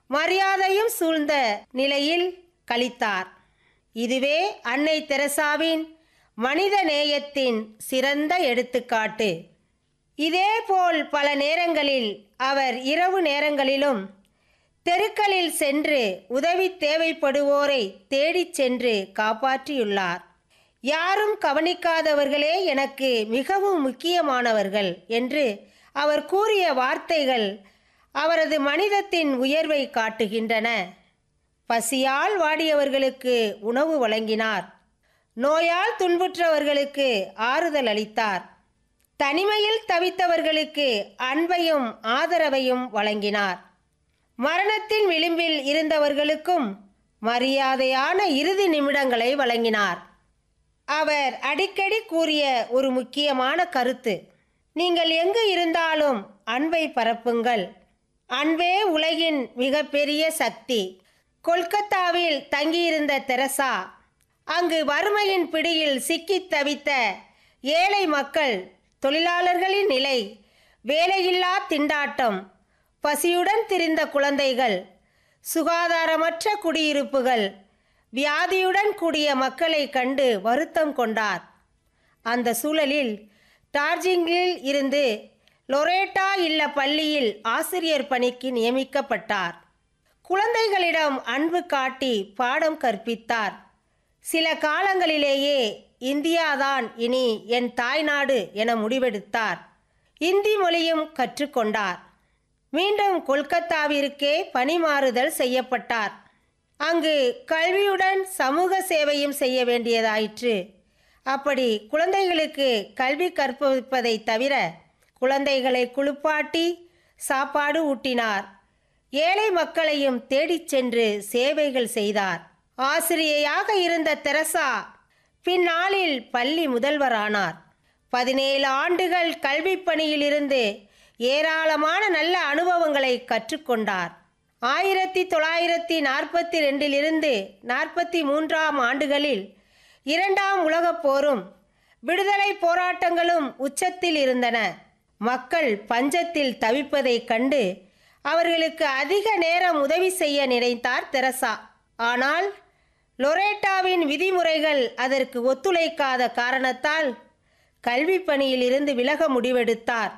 மரியாதையும் சூழ்ந்த நிலையில் கழித்தார். இதுவே அன்னை தெரசாவின் மனித நேயத்தின் சிறந்த எடுத்துக்காட்டு. இதேபோல் பல நேரங்களில் அவர் இரவு நேரங்களிலும் தெருக்களில் சென்று உதவி தேவைப்படுவோரை தேடிச் சென்று காப்பாற்றியுள்ளார். யாரும் கவனிக்காதவர்களே எனக்கு மிகவும் முக்கியமானவர்கள் என்று அவர் கூறிய வார்த்தைகள் அவரது மனிதத்தின் உயர்வை காட்டுகின்றன. பசியால் வாடியவர்களுக்கு உணவு வழங்கினார். நோயால் துன்புற்றவர்களுக்கு ஆறுதல் அளித்தார். தனிமையில் தவித்தவர்களுக்கு அன்பையும் ஆதரவையும் வழங்கினார். மரணத்தின் விளிம்பில் இருந்தவர்களுக்கும் மரியாதையான இறுதி நிமிடங்களை வழங்கினார். அவர் அடிக்கடி கூறிய ஒரு முக்கியமான கருத்து, நீங்கள் எங்கு இருந்தாலும் அன்பை பரப்புங்கள். அன்பே உலகின் மிகப்பெரிய சக்தி. கொல்கத்தாவில் தங்கியிருந்த தெரசா அங்கு வறுமையின் பிடியில் சிக்கித் தவித்த ஏழை மக்கள், தொழிலாளர்களின் நிலை, வேலையில்லா திண்டாட்டம், பசியுடன் திரிந்த குழந்தைகள், சுகாதாரமற்ற குடியிருப்புகள், வியாதியுடன் கூடிய மக்களை கண்டு வருத்தம் கொண்டார். அந்த சூழலில் டார்ஜிலிங்கில் இருந்து லொரேட்டா இல்ல பள்ளியில் ஆசிரியர் பணிக்கு நியமிக்கப்பட்டார். குழந்தைகளிடம் அன்பு காட்டி பாடம் கற்பித்தார். சில காலங்களிலேயே இந்தியாதான் இனி என் தாய்நாடு என முடிவெடுத்தார். இந்தி மொழியும் கற்றுக்கொண்டார். மீண்டும் கொல்கத்தாவிற்கே பணிமாறுதல் செய்யப்பட்டார். அங்கு கல்வியுடன் சமூக சேவையும் செய்ய வேண்டியதாயிற்று. அப்படி குழந்தைகளுக்கு கல்வி கற்பிப்பதை தவிர குழந்தைகளை குளிப்பாட்டி சாப்பாடு ஊட்டினார். ஏழை மக்களையும் தேடிச் சென்று சேவைகள் செய்தார். ஆசிரியையாக இருந்த தெரசா பின்னாளில் பள்ளி முதல்வரானார். 17 ஆண்டுகள் கல்வி பணியிலிருந்து ஏராளமான நல்ல அனுபவங்களை கற்றுக்கொண்டார். 1942 43 ஆண்டுகளில் 2ஆம் உலகப் போரும் விடுதலை போராட்டங்களும் உச்சத்தில் இருந்தன. மக்கள் பஞ்சத்தில் தவிப்பதைக் கண்டு அவர்களுக்கு அதிக நேரம் உதவி செய்ய நினைத்தார் தெரசா. ஆனால் லொரேட்டாவின் விதிமுறைகள் அதற்கு ஒத்துழைக்காத காரணத்தால் கல்வி பணியில் இருந்து விலக முடிவெடுத்தார்.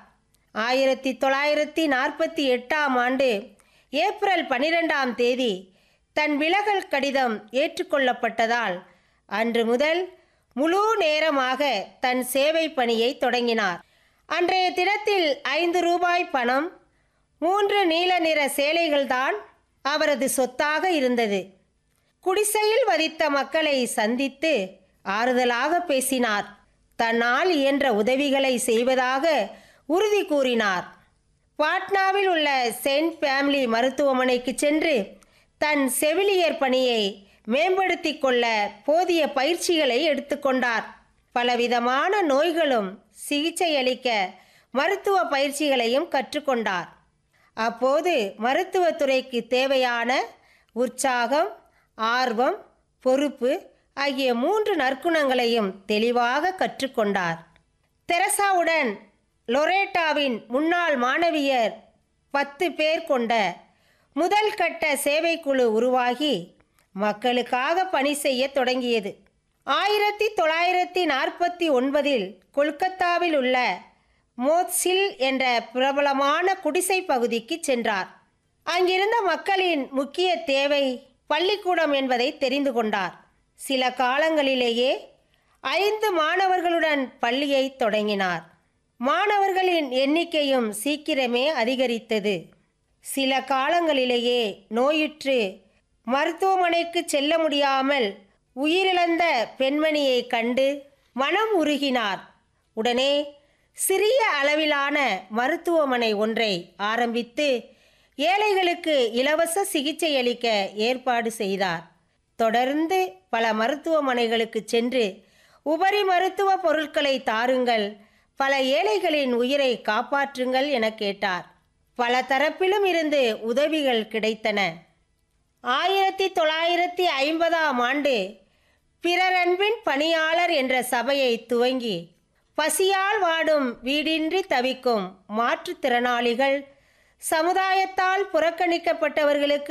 1948ஆம் ஆண்டு ஏப்ரல் 12ஆம் தேதி தன் விலகல் கடிதம் ஏற்றுக்கொள்ளப்பட்டதால் அன்று முதல் முழு நேரமாக தன் சேவை பணியை தொடங்கினார். அன்றைய தினத்தில் 5 ரூபாய் பணம், 3 நீல நிற சேலைகள்தான் அவரது சொத்தாக இருந்தது. குடிசையில் வதித்த மக்களை சந்தித்து ஆறுதலாக பேசினார். தன்னால் இயன்ற உதவிகளை செய்வதாக உறுதி கூறினார். பாட்னாவில் உள்ள செயின்ட் ஃபேமிலி மருத்துவமனைக்கு சென்று தன் செவிலியர் பணியை மேம்படுத்தி கொள்ள போதிய பயிற்சிகளை எடுத்துக்கொண்டார். பலவிதமான நோய்களும் சிகிச்சையளிக்க மருத்துவ பயிற்சிகளையும் கற்றுக்கொண்டார். அப்போது மருத்துவத்துறைக்கு தேவையான உற்சாகம், ஆர்வம், பொறுப்பு ஆகிய 3 நற்குணங்களையும் தெளிவாக கற்றுக்கொண்டார். தெரசாவுடன் லொரேட்டாவின் முன்னாள் மாணவியர் 10 பேர் கொண்ட முதல் கட்ட சேவைக்குழு உருவாகி மக்களுக்காக பணி செய்ய தொடங்கியது. 1949இல் கொல்கத்தாவில் உள்ள மோத்ஸில் என்ற பிரபலமான குடிசை பகுதிக்கு சென்றார். அங்கிருந்த மக்களின் முக்கிய தேவை பள்ளிக்கூடம் என்பதை தெரிந்து கொண்டார். சில காலங்களிலேயே 5 மாணவர்களுடன் பள்ளியை தொடங்கினார். மாணவர்களின் எண்ணிக்கையும் சீக்கிரமே அதிகரித்தது. சில காலங்களிலேயே நோயுற்று மருத்துவமனைக்கு செல்ல முடியாமல் உயிரிழந்த பெண்மணியை கண்டு மனம் உருகினார். உடனே சிறிய அளவிலான மருத்துவமனை ஒன்றை ஆரம்பித்து ஏழைகளுக்கு இலவச சிகிச்சையளிக்க ஏற்பாடு செய்தார். தொடர்ந்து பல மருத்துவமனைகளுக்கு சென்று உபரி மருத்துவ பொருட்களை தாருங்கள், பல ஏழைகளின் உயிரை காப்பாற்றுங்கள் என கேட்டார். பல தரப்பிலும் இருந்து உதவிகள் கிடைத்தன. 1950ஆம் ஆண்டு பிறரன்பின் பணியாளர் என்ற சபையை துவங்கி பசியால் வாடும் வீடின்றி தவிக்கும் மாற்றுத்திறனாளிகள், சமுதாயத்தால் புறக்கணிக்கப்பட்டவர்களுக்கு